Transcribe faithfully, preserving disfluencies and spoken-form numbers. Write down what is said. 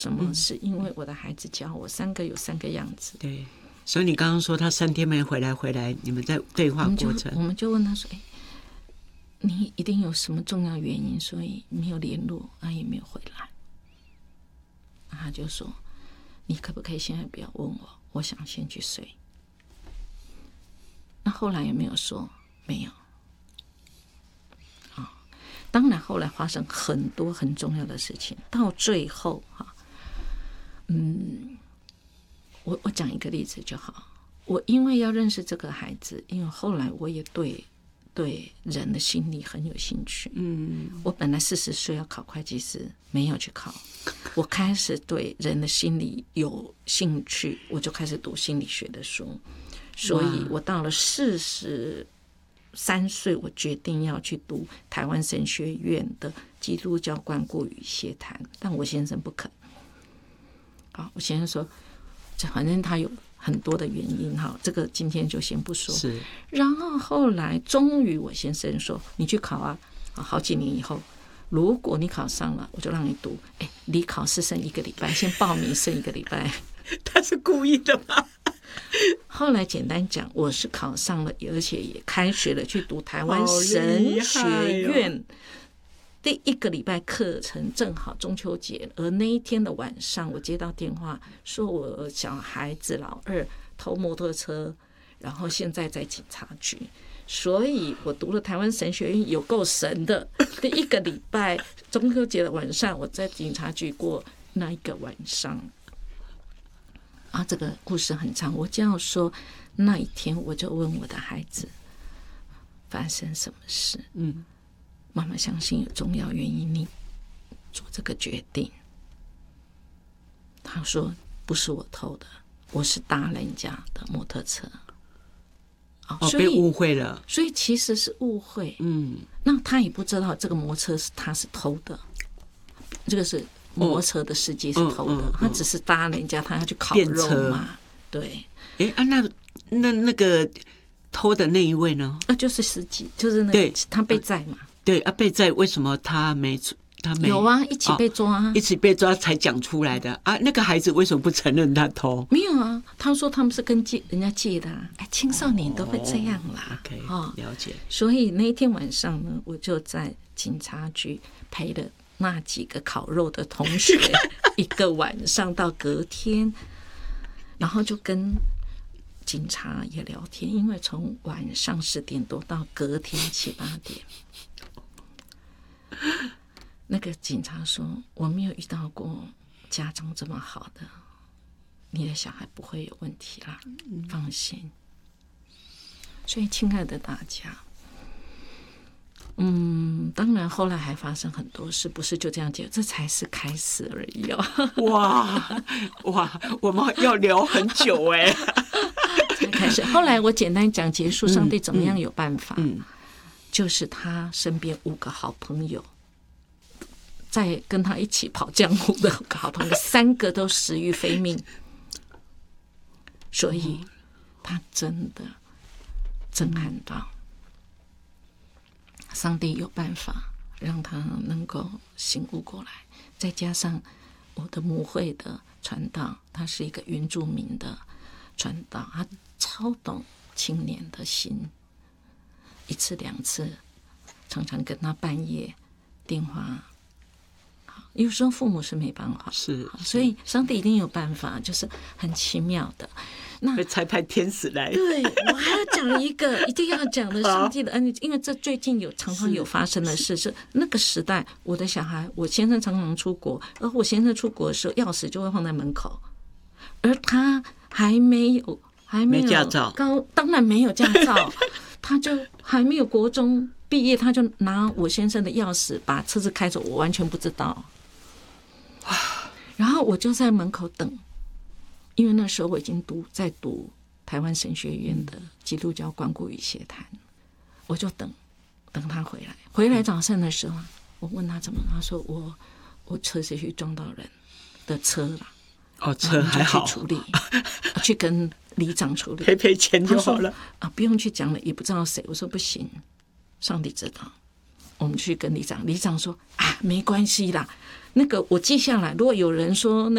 什么？是因为我的孩子教我，三个有三个样子。 对，所以你刚刚说他三天没回来，回来你们在对话过程， 我们就, 我们就问他说：“哎，你一定有什么重要原因，所以没有联络，啊也没有回来。”他就说：“你可不可以现在不要问我，我想先去睡。”那后来有没有说？没有。啊，当然后来发生很多很重要的事情，到最后哈，嗯，我我讲一个例子就好。我因为要认识这个孩子，因为后来我也对对人的心理很有兴趣。嗯，我本来四十岁要考会计师，没有去考。我开始对人的心理有兴趣，我就开始读心理学的书。所以我到了四十三岁，我决定要去读台湾神学院的基督教关顾与协谈，但我先生不肯。好，我先生说，反正他有很多的原因哈，这个今天就先不说。 是。 然后后来终于我先生说：“你去考啊！”好几年以后，如果你考上了，我就让你读。哎，离考试剩一个礼拜，先报名剩一个礼拜。 他是故意的吗？ 后来简单讲，我是考上了，而且也开学了，去读台湾神学院。第一个礼拜课程正好中秋节，而那一天的晚上，我接到电话说我小孩子老二偷摩托车，然后现在在警察局，所以我读了台湾神学院有够神的。第一个礼拜中秋节的晚上，我在警察局过那一个晚上。啊，这个故事很长，我就要说那一天我就问我的孩子发生什么事。嗯。妈妈相信有重要原因，你做这个决定。他说不是我偷的，我是搭人家的摩托车。 哦，哦被误会了， 所以其实是误会。嗯，那他也不知道这个摩托车是他是偷的，这个是摩托车的司机是偷的，嗯嗯嗯、他只是搭人家，他要去烤肉嘛。对， 哎啊，那那那个偷的那一位呢？ 那、啊、就是司机，就是那个他被载嘛。 对啊，被载为什么他没他没有啊？一起被抓、啊哦，一起被抓才讲出来的啊！那个孩子为什么不承认他偷？ 没有啊，他说他们是跟借人家借的、啊。哎，青少年都会这样啦。 哦、OK， 哦， 了解。 所以那一天晚上呢，我就在警察局陪了那几个烤肉的同学一个晚上到隔天，然后就跟警察也聊天，因为从晚上十点多到隔天七八点。那个警察说：“我没有遇到过家长这么好的，你的小孩不会有问题啦，放心。”所以，亲爱的大家，嗯，当然后来还发生很多事，不是就这样结，这才是开始而已哦。 哇哇，我们要聊很久哎、欸， 才开始。后来我简单讲结束，上帝怎么样有办法？嗯嗯、就是他身边五个好朋友。在跟他一起跑江湖的好朋友，三个都死于非命，所以他真的震撼到，上帝有办法让他能够醒悟过来。再加上我的母会的传道，他是一个原住民的传道，他超懂青年的心，一次两次，常常跟他半夜电话。有时候父母是没办法， 是， 所以上帝一定有办法，就是很奇妙的。那会差派天使来。 对，我还要讲一个一定要讲的上帝的恩典，因为这最近有常常有发生的事，是那个时代，我的小孩，我先生常常出国，而我先生出国的时候，钥匙就会放在门口，而他还没有还没有驾照， 高当然没有驾照，他就还没有国中毕业，他就拿我先生的钥匙把车子开走，我完全不知道。然后我就在门口等，因为那时候我已经读在读台湾神学院的基督教关顾与协谈，我就等等他回来。回来早上的时候，我问他怎么，他说我我车子去撞到人的车了。 哦，车还好， 去处理，去跟里长处理， 赔赔钱就好了啊，不用去讲了，也不知道谁。我说不行，上帝知道。我们去跟里长，里长说啊，没关系啦。那个我记下来，如果有人说那